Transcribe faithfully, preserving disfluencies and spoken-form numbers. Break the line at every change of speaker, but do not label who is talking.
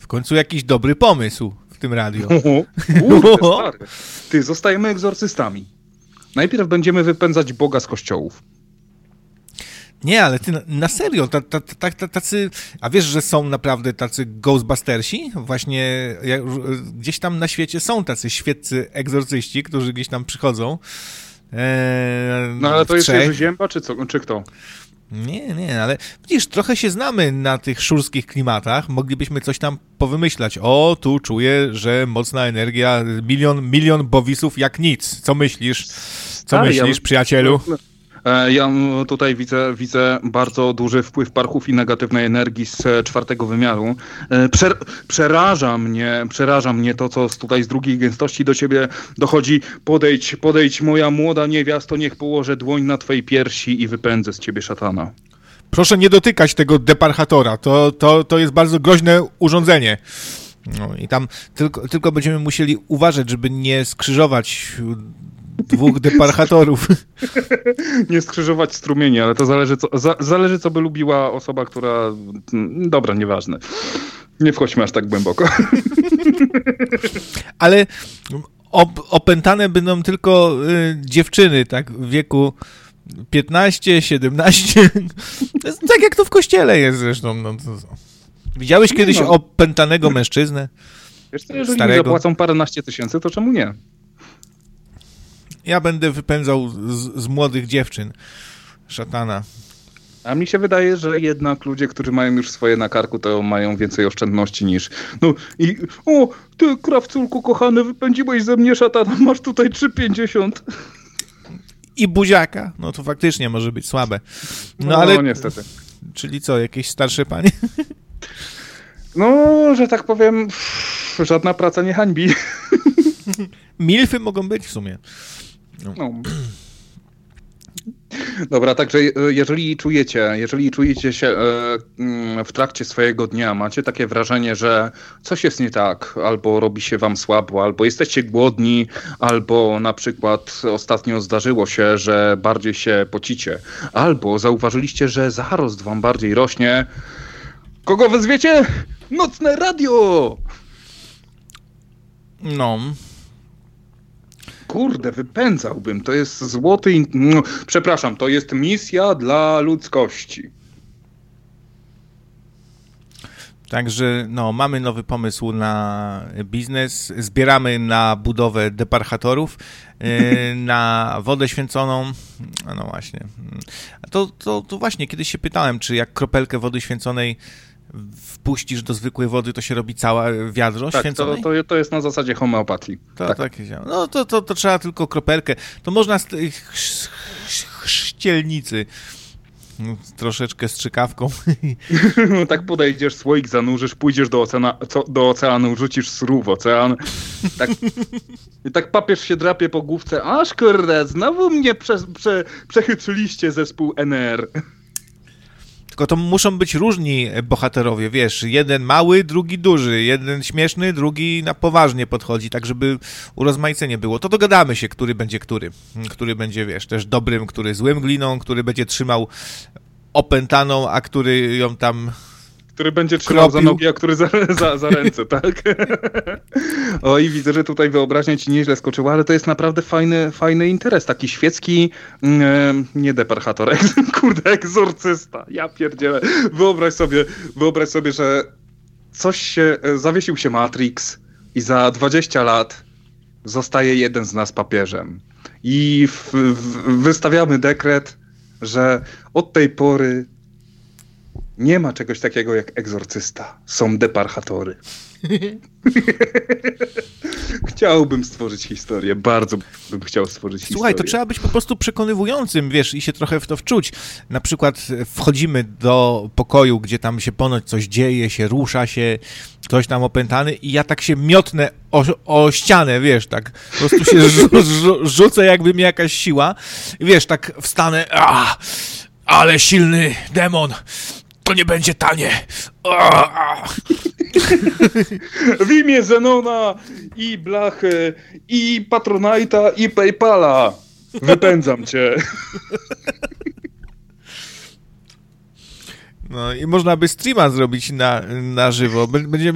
W końcu jakiś dobry pomysł w tym radio.
Kurde, stary. Ty, zostajemy egzorcystami. Najpierw będziemy wypędzać Boga z kościołów.
Nie, ale ty na, na serio, ta, ta, ta, ta, tacy, a wiesz, że są naprawdę tacy Ghostbustersi? Właśnie jak, gdzieś tam na świecie są tacy świeccy egzorcyści, którzy gdzieś tam przychodzą. E,
no ale to jest
Jerzy
Zięba, czy, co, czy kto?
Nie, nie, ale widzisz, trochę się znamy na tych szurskich klimatach, moglibyśmy coś tam powymyślać. O, tu czuję, że mocna energia, milion, milion bowisów jak nic. Co myślisz? Co
Ale
myślisz,
ja...
przyjacielu?
Ja tutaj widzę, widzę bardzo duży wpływ parchów i negatywnej energii z czwartego wymiaru. Przer- przeraża mnie, przeraża mnie to, co tutaj z drugiej gęstości do ciebie dochodzi. Podejdź, podejdź, moja młoda niewiasto, niech położę dłoń na twojej piersi i wypędzę z ciebie szatana.
Proszę nie dotykać tego deparchatora, to, to, to jest bardzo groźne urządzenie. No i tam tylko, tylko będziemy musieli uważać, żeby nie skrzyżować dwóch deparchatorów.
Nie skrzyżować strumieni, ale to zależy co, za, zależy, co by lubiła osoba, która... Dobra, nieważne. Nie wchodźmy aż tak głęboko.
Ale op- opętane będą tylko y, dziewczyny, tak, w wieku piętnaście, siedemnaście. To jest tak jak to w kościele jest zresztą. No, to, to. Widziałeś
nie
kiedyś
no.
opętanego mężczyznę?
Wiesz co, jeżeli
starego?
mi zapłacą paręnaście tysięcy, to czemu nie?
Ja będę wypędzał z, z młodych dziewczyn szatana.
A mi się wydaje, że jednak ludzie, którzy mają już swoje na karku, to mają więcej oszczędności niż... No i... O, ty, krawculku kochany, wypędziłeś ze mnie szatana, masz tutaj trzy pięćdziesiąt.
I buziaka. No to faktycznie może być słabe. No,
No,
ale...
no niestety.
Czyli co, jakieś starsze panie?
No, że tak powiem, żadna praca nie hańbi.
Milfy mogą być w sumie. No.
No. Dobra, także jeżeli czujecie, jeżeli czujecie się w trakcie swojego dnia, macie takie wrażenie, że coś jest nie tak, albo robi się wam słabo, albo jesteście głodni, albo na przykład ostatnio zdarzyło się, że bardziej się pocicie, albo zauważyliście, że zarost wam bardziej rośnie, kogo wezwiecie? Nocne radio!
No...
Kurde, wypędzałbym. To jest złoty... In... No, przepraszam, to jest misja dla ludzkości.
Także no, mamy nowy pomysł na biznes, zbieramy na budowę deparchatorów, yy, na wodę święconą. No właśnie. To, to, to właśnie, kiedyś się pytałem, czy jak kropelkę wody święconej wpuścisz do zwykłej wody, to się robi całe wiadro
tak,
święconej?
To, to, to jest na zasadzie homeopatii.
To,
tak.
tak. No to, to, to trzeba tylko kropelkę. To można z tej chrz- chrzcielnicy troszeczkę strzykawką.
Tak podejdziesz, słoik zanurzysz, pójdziesz do, oceana, co, do oceanu, rzucisz srów w ocean. Tak, i tak papież się drapie po główce. Aż kurde, znowu mnie prze, prze, przechytrzyliście zespół N R.
Tylko to muszą być różni bohaterowie, wiesz, jeden mały, drugi duży, jeden śmieszny, drugi na poważnie podchodzi, tak żeby urozmaicenie było. To dogadamy się, który będzie który. Który będzie, wiesz, też dobrym, który złym gliną, który będzie trzymał opętaną, a który ją tam...
Który będzie trzymał
kropił.
za nogi, a który za, za, za ręce, tak? Oj, widzę, że tutaj wyobraźnia ci nieźle skoczyła, ale to jest naprawdę fajny, fajny interes, taki świecki, e, nie deparchator, kurde, egzorcysta, ja pierdzielę. Wyobraź sobie, wyobraź sobie, że coś się, zawiesił się Matrix i za dwadzieścia lat zostaje jeden z nas papieżem. I w, w, wystawiamy dekret, że od tej pory nie ma czegoś takiego jak egzorcysta. Są deparchatory. Chciałbym stworzyć historię. Bardzo bym chciał stworzyć historię.
Słuchaj, to trzeba być po prostu przekonywującym, wiesz, i się trochę w to wczuć. Na przykład wchodzimy do pokoju, gdzie tam się ponoć coś dzieje, się rusza się, ktoś tam opętany i ja tak się miotnę o, o ścianę, wiesz, tak po prostu się rzu- rzu- rzucę, jakby mi jakaś siła. I wiesz, tak wstanę, a, ale silny demon. To nie będzie tanie. A, a.
W imię Zenona i Blachy i Patronite'a i Paypala wypędzam cię.
No i można by streama zrobić na, na żywo. Będziemy